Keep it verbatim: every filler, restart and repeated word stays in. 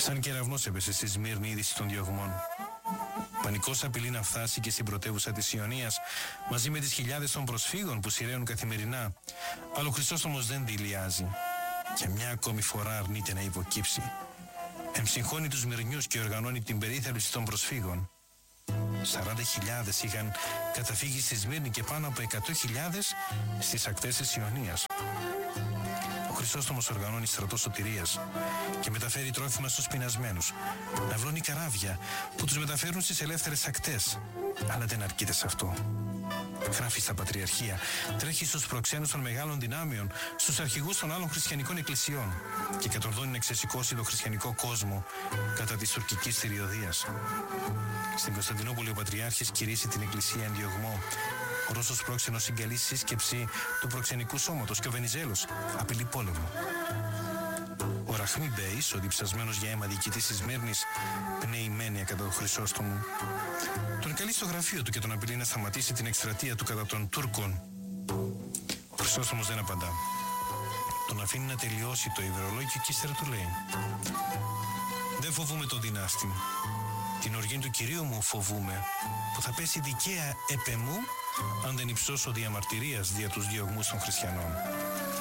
Σαν κεραυνός έπεσε στη Σμύρνη η είδηση των διωγμών. Πανικός απειλεί να φτάσει και στην πρωτεύουσα της Ιωνίας μαζί με τις χιλιάδες των προσφύγων που σειραίνουν καθημερινά. Αλλά ο Χρυσόστομος δεν δειλιάζει. Και μια ακόμη φορά αρνείται να υποκύψει. Εμψυχώνει τους Μυρνιούς και οργανώνει την περίθαλψη των προσφύγων. σαράντα χιλιάδες είχαν καταφύγει στη Σμύρνη και πάνω από εκατό χιλιάδες στις ακτές της Ιωνίας. Ο Χρυσόστομος οργανώνει στρατό σωτηρίας και μεταφέρει τρόφιμα στους πεινασμένους. Ναυλώνει καράβια που τους μεταφέρουν στις ελεύθερες ακτές. Αλλά δεν αρκείται σε αυτό. Γράφει στα πατριαρχία, τρέχει στους προξένους των μεγάλων δυνάμεων, στους αρχηγούς των άλλων χριστιανικών εκκλησιών και κατορθώνει να ξεσηκώσει τον χριστιανικό κόσμο κατά της τουρκικής θηριωδίας. Στην Κωνσταντινούπολη ο Πατριάρχης κηρύσσει την εκκλησία εν διωγμό. Ο Ρώσος πρόξενος συγκαλεί σύσκεψη του προξενικού σώματος και ο Βενιζέλος απειλεί πόλεμο. Ο Ραχμί Μπέης, ο διψασμένος για αίμα διοικητής της Σμύρνης, πνέει μένεια κατά τον Χρυσόστομο. Τον καλεί στο γραφείο του και τον απειλεί να σταματήσει την εκστρατεία του κατά των Τούρκων. Ο Χρυσόστομος δεν απαντά. Τον αφήνει να τελειώσει το υδρολόγιο και ύστερα του λέει: «Δεν φοβούμαι τον δυνάστη. Την οργή του Κυρίου μου φοβούμαι, που θα πέσει δικαία επ' εμού, αν δεν υψώσω διαμαρτυρίας δια τους διωγμούς των χριστιανών».